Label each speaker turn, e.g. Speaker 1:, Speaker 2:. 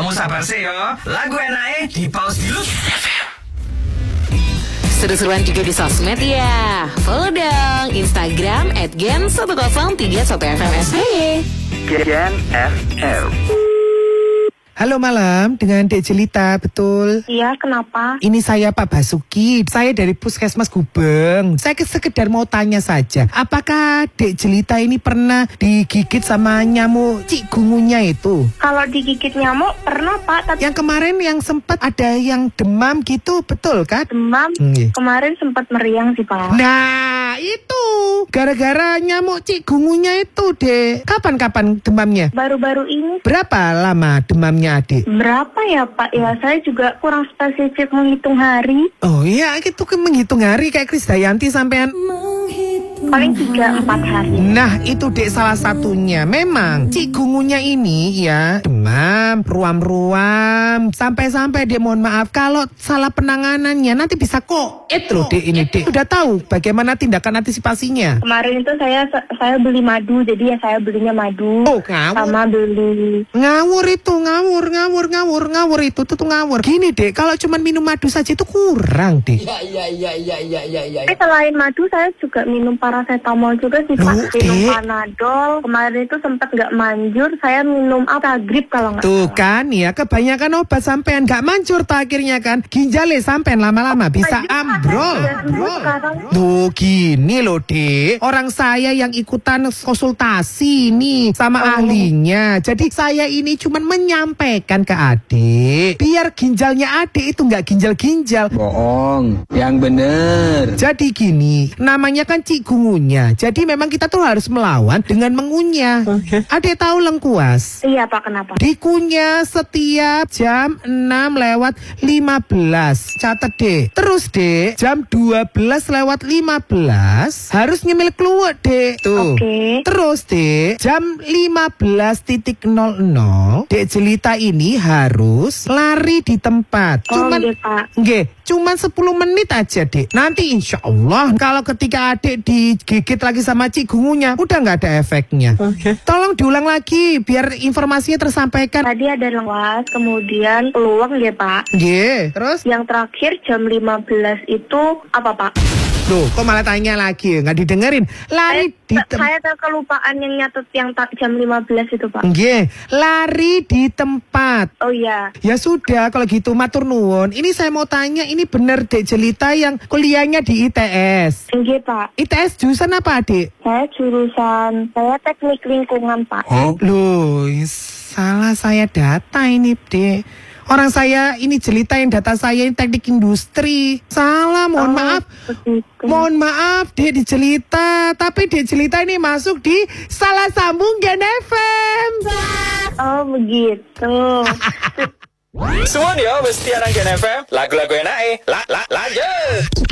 Speaker 1: Kamu sabar sih yo. Lagu enaknya di pause dulu.
Speaker 2: Seru-seruan juga di sosmed ya. Follow dong Instagram @gen1031fmsby.
Speaker 1: Gen FM.
Speaker 3: Halo malam, dengan Dek Jelita, betul?
Speaker 4: Iya, kenapa?
Speaker 3: Ini saya Pak Basuki, saya dari Puskesmas Gubeng. Saya sekedar mau tanya saja, apakah Dek Jelita ini pernah digigit sama nyamuk cikungunya itu?
Speaker 4: Kalau digigit nyamuk pernah Pak, tapi
Speaker 3: Yang kemarin yang sempat ada yang demam gitu, betul kan?
Speaker 4: demam kemarin sempat meriang sih Pak.
Speaker 3: Nah, itu gara-gara nyamuk cikungunya itu, Dek. Kapan-kapan demamnya?
Speaker 4: Baru-baru ini
Speaker 3: Berapa lama demamnya, Adik?
Speaker 4: berapa ya Pak? Ya saya juga kurang spesifik menghitung hari.
Speaker 3: Oh iya, itu kan menghitung hari kayak Krisdayanti sampean.
Speaker 4: Paling 3-4 hari.
Speaker 3: Nah, itu Dek salah satunya. Memang cikungunya ini ya demam, ruam-ruam, sampai-sampai Dek mohon maaf kalau salah penanganannya nanti bisa koet loh Dek ini Dek. Udah tahu bagaimana tindakan antisipasinya?
Speaker 4: Kemarin itu saya beli madu, jadi ya saya belinya madu.
Speaker 3: Oh, ngawur.
Speaker 4: Sama beli
Speaker 3: Ngawur itu, ngawur itu tuh ngawur. Gini Dek, kalau cuma minum madu saja itu kurang Dek.
Speaker 4: Tapi selain madu saya juga minum paracetamol juga sih Pak. Minum Panadol. Kemarin itu sempat nggak manjur, saya minum grip kalau nggak
Speaker 3: Tuh
Speaker 4: salah.
Speaker 3: kan ya, kebanyakan obat sampean gak manjur tuh akhirnya kan. Ginjalnya sampean lama-lama bisa ambrol. Tuh gini loh Dek, orang saya yang ikutan konsultasi nih sama ahlinya. Jadi saya ini cuman menyampaikan ke adik, biar ginjalnya adik itu gak ginjal-ginjal.
Speaker 5: Bohong, yang bener.
Speaker 3: Jadi gini, namanya kan cikungunya. Jadi memang kita tuh harus melawan dengan mengunyah. Adik tahu lengkuas?
Speaker 4: Iya Pak, kenapa?
Speaker 3: Dikunyah setiap jam 6:15. Catat Dek. Terus Dek, jam 12:15 harus nyemil keluar Dek. Tuh.
Speaker 4: Oke.
Speaker 3: Terus Dek, jam 15:00 Dek Jelita ini harus lari di tempat.
Speaker 4: Oh, iya, Pak.
Speaker 3: Cuman 10 menit aja Dek. Nanti insya Allah kalau ketika adik digigit lagi sama cikungunya udah nggak ada efeknya. Tolong diulang lagi biar informasinya tersampaikan.
Speaker 4: Tadi ada lengkuas, kemudian peluang ya Pak.
Speaker 3: Terus?
Speaker 4: Yang terakhir jam 15 itu apa Pak?
Speaker 3: Loh, kok malah tanya lagi? Nggak didengerin. Lari di
Speaker 4: Saya kelupaan yang nyatet yang jam 15 itu Pak.
Speaker 3: Lari di tempat.
Speaker 4: Oh iya.
Speaker 3: Ya sudah, kalau gitu matur nuwun. Ini saya mau tanya, ini bener Dek Jelita yang kuliahnya di ITS?
Speaker 4: Nggih Pak.
Speaker 3: ITS jurusan apa Adik?
Speaker 4: Saya teknik lingkungan Pak.
Speaker 3: Loh, salah saya data ini Dek. Orang saya ini Jelita yang data saya ini teknik industri. Salah, mohon maaf.
Speaker 4: Begitu.
Speaker 3: Mohon maaf Dek di Jelita. Tapi Dek Jelita ini masuk di Salah Sambung Gen FM.
Speaker 4: Oh begitu.
Speaker 1: Semua dia mesti anak Gen FM. Lagu-lagu enaknya. Lanjut.